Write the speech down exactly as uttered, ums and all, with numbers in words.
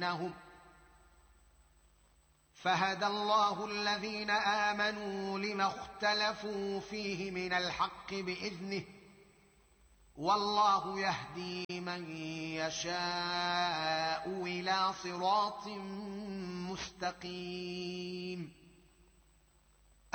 بينهم فهدى الله الذين آمنوا لما اختلفوا فيه من الحق بإذنه والله يهدي من يشاء إلى صراط مستقيم.